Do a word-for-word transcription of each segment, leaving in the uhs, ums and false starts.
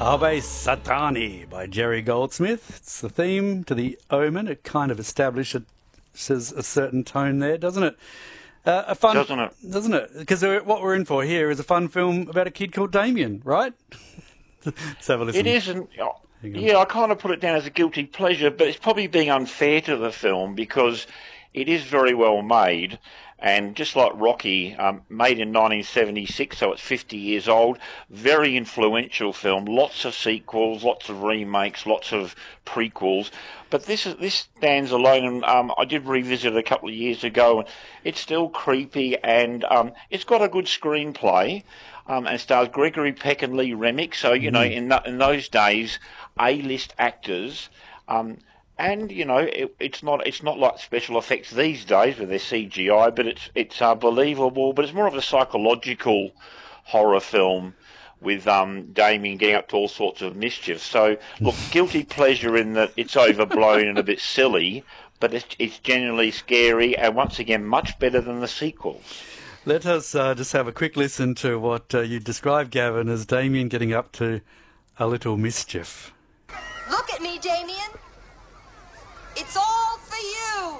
Ave Satani by Jerry Goldsmith. It's the theme to The Omen. It kind of establishes a certain tone there, doesn't it? Uh, a fun, doesn't it? Doesn't it? Because what we're in for here is a fun film about a kid called Damien, right? Let's have a listen. It isn't. Yeah, I kind of put it down as a guilty pleasure, but it's probably being unfair to the film because it is very well made. And just like Rocky, um, made in nineteen seventy-six, so it's fifty years old, very influential film, lots of sequels, lots of remakes, lots of prequels. But this is, this stands alone, and um, I did revisit it a couple of years ago, and it's still creepy, and um, it's got a good screenplay, um, and it stars Gregory Peck and Lee Remick, so, you mm. know, in, th- in those days, A-list actors... Um, And you know, it, it's not it's not like special effects these days with their C G I, but it's it's uh, believable. But it's more of a psychological horror film with um, Damien getting up to all sorts of mischief. So look, guilty pleasure in that it's overblown and a bit silly, but it's it's genuinely scary and once again much better than the sequels. Let us uh, just have a quick listen to what uh, you described, Gavin, as Damien getting up to a little mischief. Look at me, Damien. It's all for you!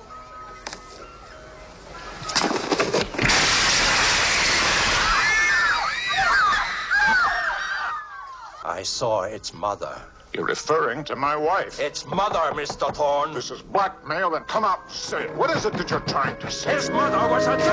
I saw its mother. You're referring to my wife. Its mother, Mister Thorne. This is blackmail, then come out and say it. What is it that you're trying to say? His mother was a...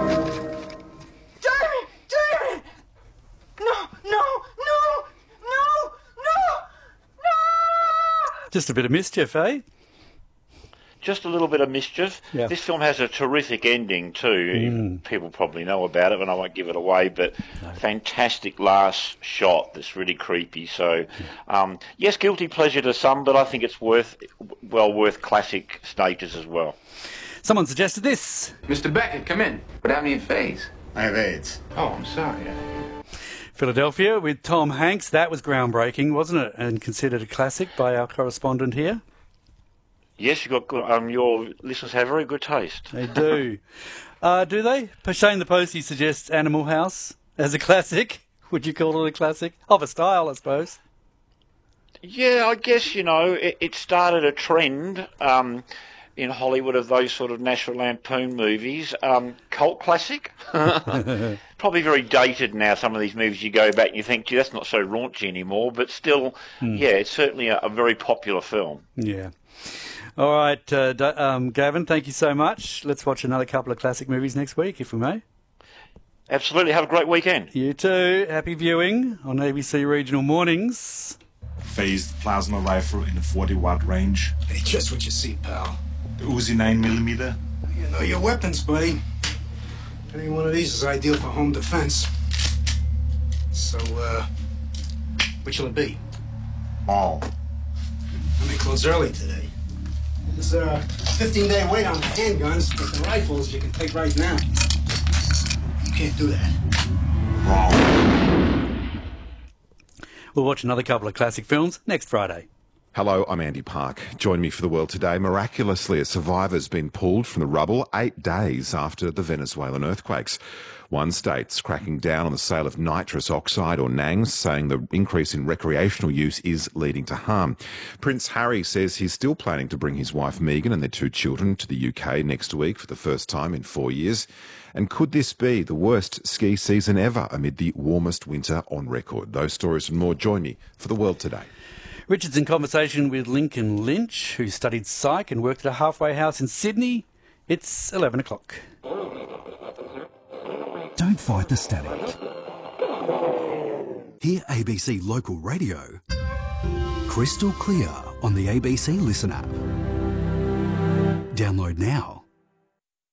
Damien! Damien! No, no, no, no, no, no! Just a bit of mischief, eh? Just a little bit of mischief. Yeah. This film has a terrific ending too. Mm. People probably know about it, and I won't give it away. But no. Fantastic last shot that's really creepy. So, um, yes, guilty pleasure to some, but I think it's worth, well worth classic status as well. Someone suggested this. Mister Beckett, come in. What happened to your face? I have AIDS. Oh, I'm sorry. Philadelphia with Tom Hanks. That was groundbreaking, wasn't it? And considered a classic by our correspondent here. Yes, you got good, um, your listeners have very good taste. They do. uh, do they? Shane the Postie suggests Animal House as a classic. Would you call it a classic? Of a style, I suppose. Yeah, I guess, you know, it, it started a trend um, in Hollywood of those sort of National Lampoon movies. Um, cult classic. Probably very dated now, some of these movies you go back and you think, gee, that's not so raunchy anymore. But still, hmm. yeah, it's certainly a, a very popular film. Yeah. All right, uh, um, Gavin, thank you so much. Let's watch another couple of classic movies next week, if we may. Absolutely. Have a great weekend. You too. Happy viewing on A B C Regional Mornings. Phased plasma rifle in the forty watt range. Hey, just what you see, pal. The Uzi nine millimeter. You know your weapons, buddy. Any one of these is ideal for home defense. So, uh, what shall it be? All. Let me close early today. There's a fifteen-day wait on the handguns, but the rifles you can take right now. You can't do that. Wrong. We'll watch another couple of classic films next Friday. Hello, I'm Andy Park. Join me for The World Today. Miraculously, a survivor's been pulled from the rubble eight days after the Venezuelan earthquakes. One state's cracking down on the sale of nitrous oxide, or NANGs, saying the increase in recreational use is leading to harm. Prince Harry says he's still planning to bring his wife Meghan and their two children to the U K next week for the first time in four years. And could this be the worst ski season ever amid the warmest winter on record? Those stories and more. Join me for The World Today. Richard's in conversation with Lincoln Lynch, who studied psych and worked at a halfway house in Sydney. It's eleven o'clock. Don't fight the static. Hear A B C Local Radio crystal clear on the A B C Listen app. Download now.